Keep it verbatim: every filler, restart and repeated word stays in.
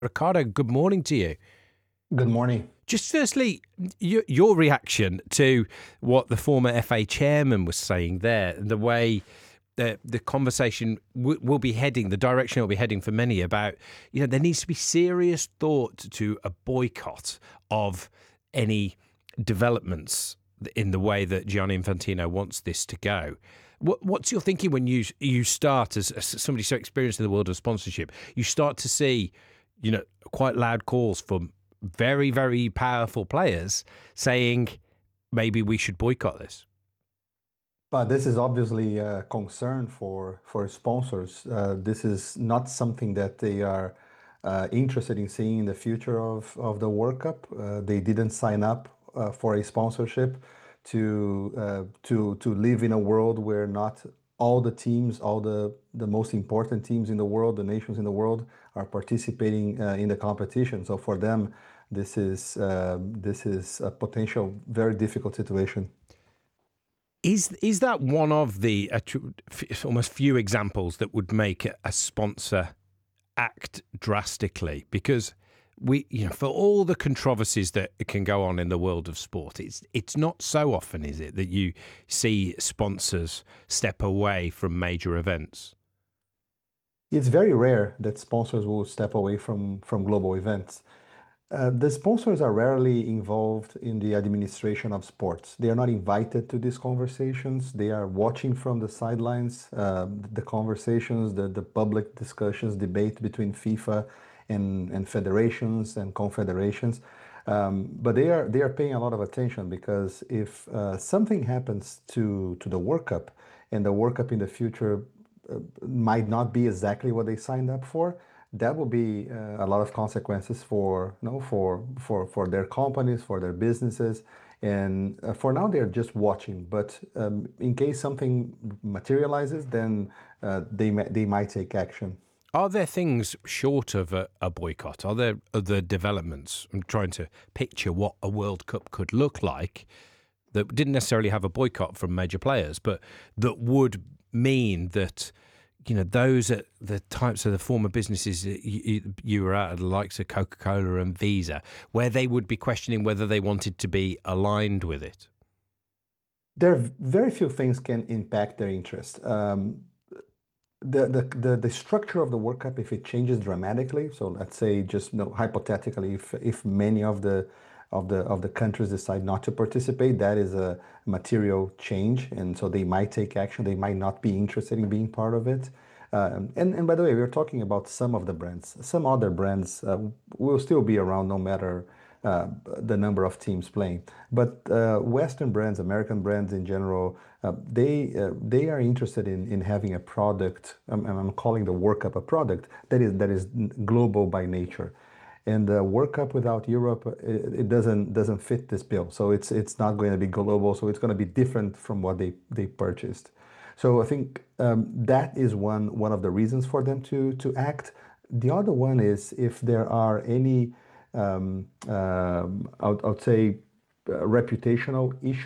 Ricardo, good morning to you. Good morning. Just firstly, your, your reaction to what the former F A chairman was saying there, and the way the the conversation w- will be heading, the direction it will be heading for many about, you know, there needs to be serious thought to a boycott of any developments in the way that Gianni Infantino wants this to go. What, what's your thinking when you you start as, as somebody so experienced in the world of sponsorship? You start to see, you know, quite loud calls from very, very powerful players saying maybe we should boycott this. But this is obviously a concern for for sponsors. Uh, this is not something that they are uh, interested in seeing in the future of, of the World Cup. Uh, they didn't sign up uh, for a sponsorship to uh, to to live in a world where not all the teams, all the the most important teams in the world, the nations in the world, are participating uh, in the competition. So for them, this is uh, this is a potential very difficult situation. Is is that one of the uh, f- almost few examples that would make a sponsor act drastically? Because we, you know, for all the controversies that can go on in the world of sport, it's it's not so often, is it, that you see sponsors step away from major events? It's very rare that sponsors will step away from from global events. Uh, the sponsors are rarely involved in the administration of sports. They are not invited to these conversations. They are watching from the sidelines, uh, the conversations, the, the public discussions, debate between FIFA and, and federations and confederations. Um, but they are they are paying a lot of attention because if uh, something happens to to the World Cup and the World Cup in the future uh, might not be exactly what they signed up for, that will be uh, a lot of consequences for you know for for for their companies, for their businesses, and uh, for now they're just watching. But um, in case something materializes, then uh, they may, they might take action. Are there things short of a, a boycott? Are there other developments? I'm trying to picture what a World Cup could look like that didn't necessarily have a boycott from major players, but that would mean that, you know, those are the types of the former businesses that you, you were at, the likes of Coca-Cola and Visa, where they would be questioning whether they wanted to be aligned with it. There are very few things can impact their interest. Um, the, the the the structure of the World Cup, if it changes dramatically, so let's say just you know, hypothetically, if if many of the of the of the countries decide not to participate, that is a material change, and so they might take action. They might not be interested in being part of it. Um, and and by the way, we're talking about some of the brands. Some other brands uh, will still be around no matter uh, the number of teams playing. But uh, Western brands, American brands in general, uh, they uh, they are interested in, in having a product. I'm, I'm calling the World Cup a product that is that is global by nature. And the World Cup without Europe, it, it doesn't doesn't fit this bill. So it's it's not going to be global. So it's going to be different from what they they purchased. So I think um, that is one one of the reasons for them to to act. The other one is if there are any um, um, I would, I would say uh, reputational issues